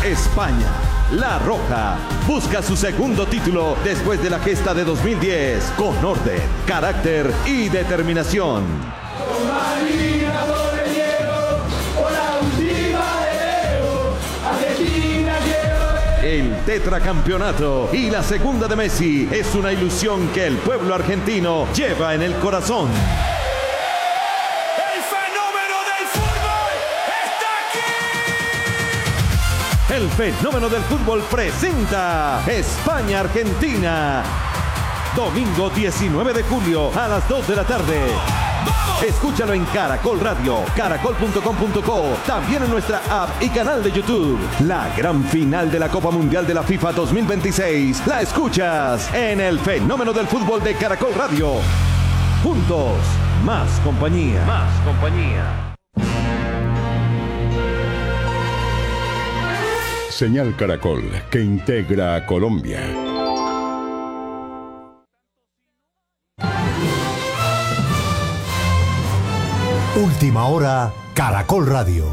España. La Roja busca su segundo título después de la gesta de 2010 con orden, carácter y determinación. El tetracampeonato y la segunda de Messi es una ilusión que el pueblo argentino lleva en el corazón. El fenómeno del fútbol presenta España-Argentina. Domingo 19 de julio a las 2 de la tarde. Escúchalo en Caracol Radio, caracol.com.co, también en nuestra app y canal de YouTube. La gran final de la Copa Mundial de la FIFA 2026 la escuchas en el fenómeno del fútbol de Caracol Radio. Juntos, más compañía. Más compañía. Señal Caracol, que integra a Colombia. Última hora, Caracol Radio.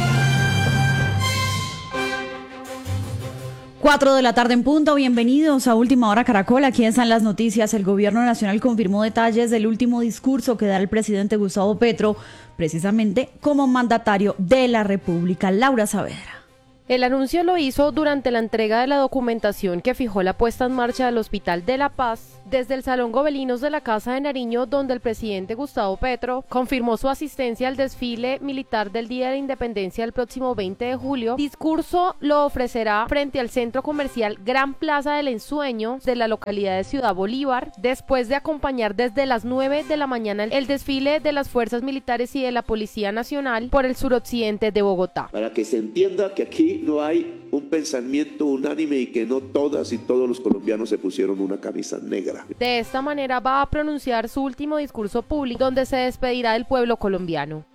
4 de la tarde en punto, bienvenidos a Última Hora Caracol, aquí están las noticias. El gobierno nacional confirmó detalles del último discurso que da el presidente Gustavo Petro, precisamente como mandatario de la República. Laura Saavedra. El anuncio lo hizo durante la entrega de la documentación que fijó la puesta en marcha del Hospital de la Paz desde el Salón Gobelinos de la Casa de Nariño, donde el presidente Gustavo Petro confirmó su asistencia al desfile militar del Día de la Independencia el próximo 20 de julio. Discurso lo ofrecerá frente al centro comercial Gran Plaza del Ensueño de la localidad de Ciudad Bolívar, después de acompañar desde las 9 de la mañana el desfile de las fuerzas militares y de la Policía Nacional por el suroccidente de Bogotá. Para que se entienda que aquí no hay un pensamiento unánime y que no todas y todos los colombianos se pusieron una camisa negra. De esta manera va a pronunciar su último discurso público, donde se despedirá del pueblo colombiano.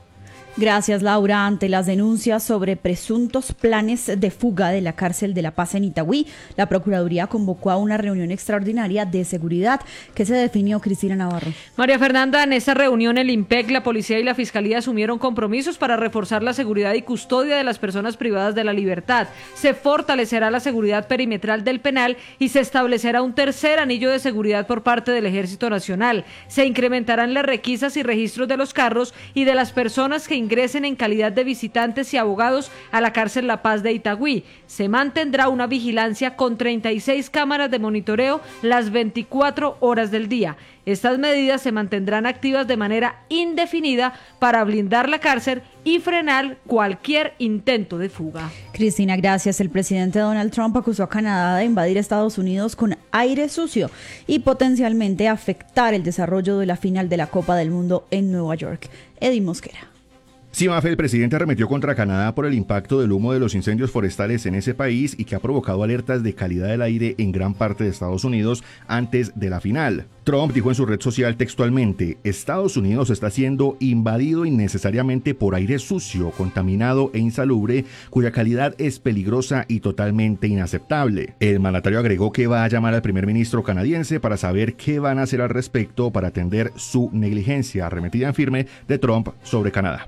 Gracias, Laura. Ante las denuncias sobre presuntos planes de fuga de la cárcel de La Paz en Itagüí, la Procuraduría convocó a una reunión extraordinaria de seguridad. ¿Qué se definió, Cristina Navarro? María Fernanda, en esta reunión el IMPEC, la Policía y la Fiscalía asumieron compromisos para reforzar la seguridad y custodia de las personas privadas de la libertad. Se fortalecerá la seguridad perimetral del penal y se establecerá un tercer anillo de seguridad por parte del Ejército Nacional. Se incrementarán las requisas y registros de los carros y de las personas que ingresen en calidad de visitantes y abogados a la cárcel La Paz de Itagüí. Se mantendrá una vigilancia con 36 cámaras de monitoreo las 24 horas del día. Estas medidas se mantendrán activas de manera indefinida para blindar la cárcel y frenar cualquier intento de fuga. Cristina, gracias. El presidente Donald Trump acusó a Canadá de invadir Estados Unidos con aire sucio y potencialmente afectar el desarrollo de la final de la Copa del Mundo en Nueva York. Eddie Mosquera. Sí, Mafe, el presidente arremetió contra Canadá por el impacto del humo de los incendios forestales en ese país y que ha provocado alertas de calidad del aire en gran parte de Estados Unidos antes de la final. Trump dijo en su red social textualmente: Estados Unidos está siendo invadido innecesariamente por aire sucio, contaminado e insalubre, cuya calidad es peligrosa y totalmente inaceptable. El mandatario agregó que va a llamar al primer ministro canadiense para saber qué van a hacer al respecto para atender su negligencia, arremetida en firme de Trump sobre Canadá.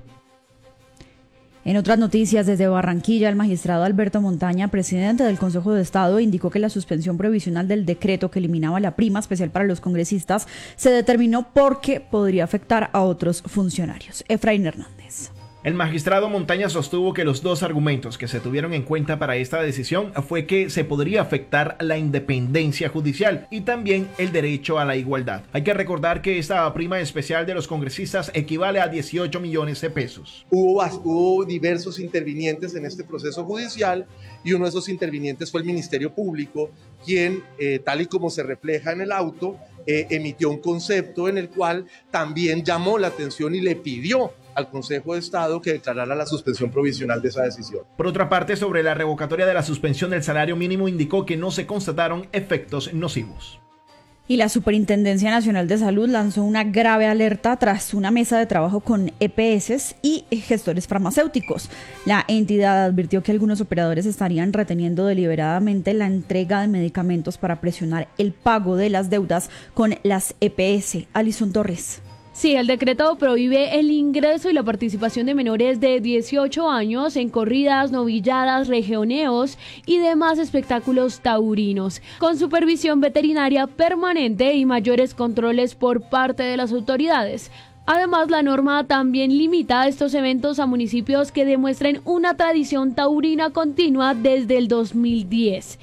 En otras noticias, desde Barranquilla, el magistrado Alberto Montaña, presidente del Consejo de Estado, indicó que la suspensión provisional del decreto que eliminaba la prima especial para los congresistas se determinó porque podría afectar a otros funcionarios. Efraín Hernández. El magistrado Montaña sostuvo que los dos argumentos que se tuvieron en cuenta para esta decisión fue que se podría afectar la independencia judicial y también el derecho a la igualdad. Hay que recordar que esta prima especial de los congresistas equivale a 18 millones de pesos. Hubo diversos intervinientes en este proceso judicial y uno de esos intervinientes fue el Ministerio Público, quien, tal y como se refleja en el auto, emitió un concepto en el cual también llamó la atención y le pidió al Consejo de Estado que declarara la suspensión provisional de esa decisión. Por otra parte, sobre la revocatoria de la suspensión del salario mínimo, indicó que no se constataron efectos nocivos. Y la Superintendencia Nacional de Salud lanzó una grave alerta tras una mesa de trabajo con EPS y gestores farmacéuticos. La entidad advirtió que algunos operadores estarían reteniendo deliberadamente la entrega de medicamentos para presionar el pago de las deudas con las EPS. Alison Torres. Sí, el decreto prohíbe el ingreso y la participación de menores de 18 años en corridas, novilladas, rejoneos y demás espectáculos taurinos, con supervisión veterinaria permanente y mayores controles por parte de las autoridades. Además, la norma también limita estos eventos a municipios que demuestren una tradición taurina continua desde el 2010.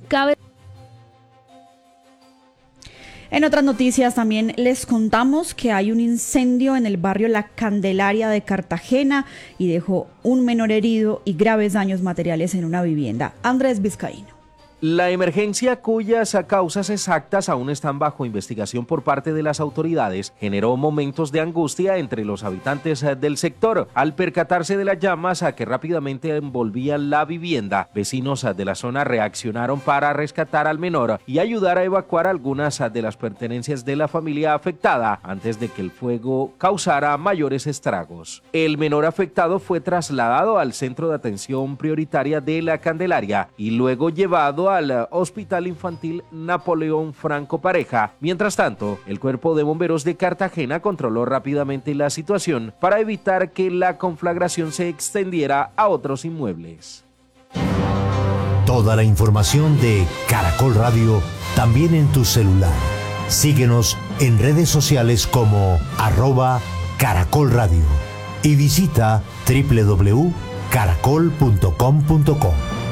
En otras noticias también les contamos que hay un incendio en el barrio La Candelaria de Cartagena y dejó un menor herido y graves daños materiales en una vivienda. Andrés Vizcaíno. La emergencia, cuyas causas exactas aún están bajo investigación por parte de las autoridades, generó momentos de angustia entre los habitantes del sector. Al percatarse de las llamas que rápidamente envolvían la vivienda, vecinos de la zona reaccionaron para rescatar al menor y ayudar a evacuar algunas de las pertenencias de la familia afectada antes de que el fuego causara mayores estragos. El menor afectado fue trasladado al centro de atención prioritaria de La Candelaria y luego llevado al Hospital Infantil Napoleón Franco Pareja. Mientras tanto, el Cuerpo de Bomberos de Cartagena controló rápidamente la situación para evitar que la conflagración se extendiera a otros inmuebles. Toda la información de Caracol Radio también en tu celular. Síguenos en redes sociales como @Caracol Radio y visita www.caracol.com.co.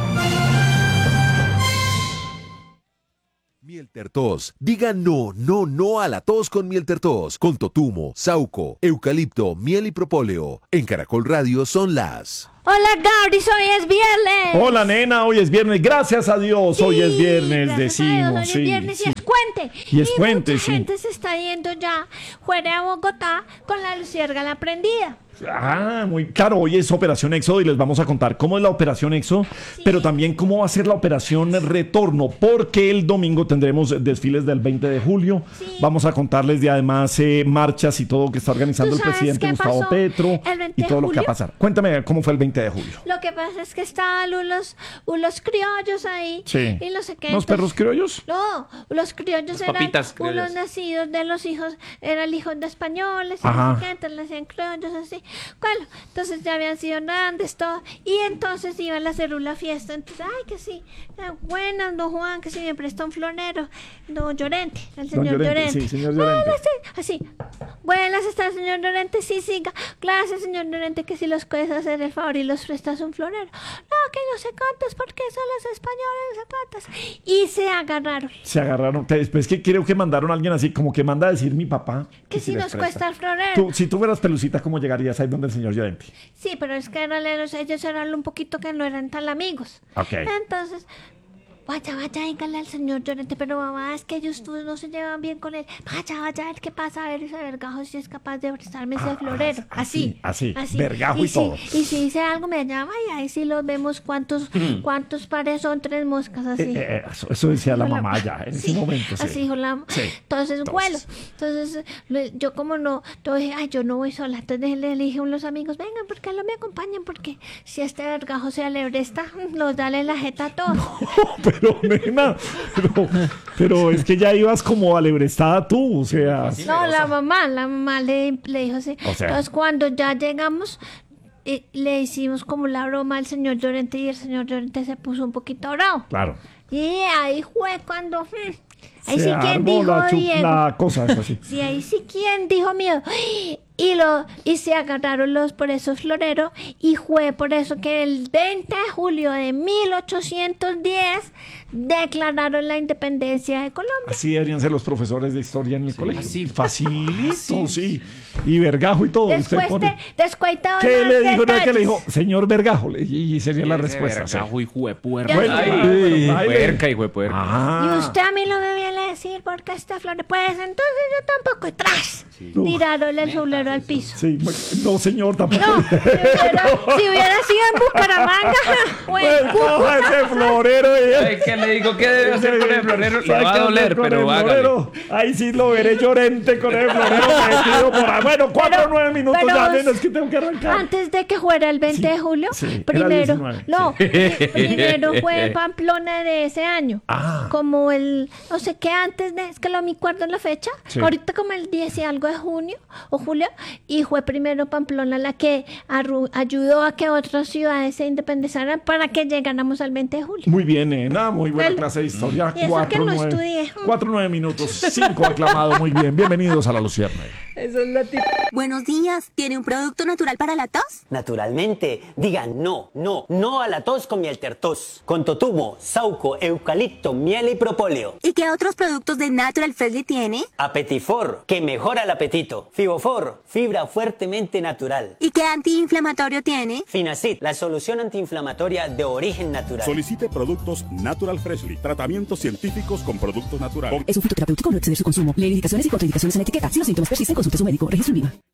Mieltertos. Diga no a la tos con Mieltertos. Con totumo, sauco, eucalipto, miel y propóleo. En Caracol Radio son las... Hola Gabris, hoy es viernes. Hola nena, hoy es viernes, gracias a Dios, hoy es viernes, decimos. Hoy es viernes y es puente. Y es puente, mucha gente se está yendo ya fuera de Bogotá con la luciérnaga prendida. Muy claro, hoy es Operación Éxodo y les vamos a contar cómo es la Operación Éxodo, pero también cómo va a ser la Operación Retorno, porque el domingo tendremos desfiles del 20 de julio, vamos a contarles de además marchas y todo que está organizando el presidente Gustavo Petro y todo lo que va a pasar. Cuéntame cómo fue el 20 de julio. Lo que pasa es que estaban unos criollos ahí y no sé qué. ¿Los perros criollos? No, los criollos eran unos nacidos de los hijos, eran hijos de españoles, y no sé qué, entonces le hacían criollos así. Bueno, entonces ya habían sido grandes, todo. Y entonces iban a hacer una fiesta. Entonces, ay, que sí, buenas, don Juan, que sí me presta un florero. Don Llorente, el señor Llorente. Sí, señor Llorente. Así. Buenas, ¿está el señor Llorente? Sí, gracias, señor Llorente, que si los puedes hacer el favor y los prestas un florero. No, que no sé cuántos, porque son los españoles, no sé cuántos. Y se agarraron. Después que creo que mandaron a alguien así, como que manda a decir mi papá. Que si nos cuesta el florero. Si tú fueras Pelucita, ¿cómo llegarías ahí donde el señor Llorente? Sí, pero es que ellos eran un poquito que no eran tan amigos. Okay. Entonces, vaya, dígale al señor Llorente, pero mamá, es que ellos no se llevan bien con él. Vaya, a ver qué pasa, a ver ese Vergajo si es capaz de prestarme ese florero. Así. Vergajo y todo. Y si dice algo me llama y ahí sí los vemos cuántos pares son 3 moscas, así. Eso decía la mamá ya en ese momento. Así dijo la mamá. Entonces, bueno, yo como no, yo dije, ay, yo no voy sola. Entonces le dije a los amigos, vengan, ¿por qué no me acompañan? Porque si este Vergajo se alebresta, los dale la jeta a todos. Pero, nena, pero es que ya ibas como alebrestada tú, o sea. No, la mamá le dijo así. O sea, entonces, cuando ya llegamos, le hicimos como la broma al señor Llorente y el señor Llorente se puso un poquito bravo. Claro. Y ahí fue cuando... ahí se sí quien dijo la cosa, es así. Sí, ahí sí quien dijo miedo. Y se agarraron por esos floreros y fue por eso que el 20 de julio de 1810 declararon la independencia de Colombia. Así deberían ser los profesores de historia en el colegio. Así, facilito, sí. Y Vergajo y todo. Descuaitado. ¿Qué le dijo? No, que le dijo, señor Vergajo, y sería la respuesta. Vergajo y juepuerca. Puerca y juepuerca. Y usted a mí no me viene a decir por qué esta flor. Pues entonces yo tampoco. ¡Tras! Tiraron el florero al piso. Sí, no señor, tampoco. No, si hubiera sido en Bucaramanga, Pues coja ese florero. ¿Qué le digo? ¿Qué debe hacer con el florero? Le va a doler, pero hágale. Ahí sí lo veré llorente con el florero metido por ahí. Bueno, 4 o 9 minutos ya, nena, es que tengo que arrancar. Antes de que fuera el 20 de julio, primero fue Pamplona de ese año. Como el, no sé qué antes de, es que no me acuerdo la fecha. Ahorita como el 10 y algo de junio o julio, y fue primero Pamplona la que ayudó a que otras ciudades se independizaran para que llegáramos al 20 de julio. Muy bien, nena, muy buena clase de historia. 4 o 9 minutos, 5 aclamado, muy bien. Bienvenidos a La Luciérnaga. Eso es la tip. Buenos días, ¿tiene un producto natural para la tos? Naturalmente, digan no a la tos con miel tertos, con totumo, sauco, eucalipto, miel y propóleo. ¿Y qué otros productos de Natural Freshly tiene? Apetifor, que mejora el apetito. Fibofor, fibra fuertemente natural. ¿Y qué antiinflamatorio tiene? Finacid, la solución antiinflamatoria de origen natural. Solicite productos Natural Freshly, tratamientos científicos con productos naturales. Es un fitoterapéutico, no exceder su consumo. Lee indicaciones y contraindicaciones en la etiqueta. Si los síntomas persisten, consulte a su médico. Registro INVIMA.